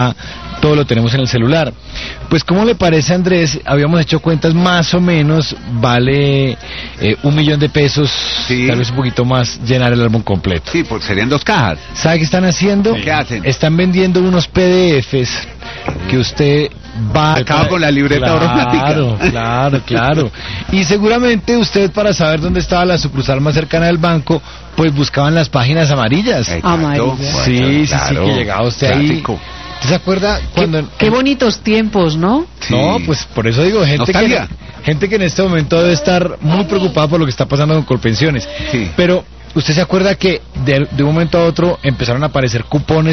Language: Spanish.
todo lo tenemos en el celular. Pues, ¿cómo le parece, Andrés? Habíamos hecho cuentas, más o menos vale 1 millón de pesos, sí, tal vez un poquito más, llenar el álbum completo. Sí, porque serían 2 cajas. ¿Sabe qué están haciendo? ¿Qué hacen? Están vendiendo unos PDFs que usted va... Acaba con la libreta automática. Claro. Y seguramente usted, para saber dónde estaba la sucursal más cercana del banco, pues buscaban las páginas amarillas. Amarillas. Sí, que llegaba usted clásico. ahí. ¿Usted se acuerda cuando... Qué bonitos tiempos, ¿no? Sí. No, pues por eso digo, gente que en este momento debe estar muy preocupada por lo que está pasando con Colpensiones. Sí. Pero, ¿usted se acuerda que de un momento a otro empezaron a aparecer cupones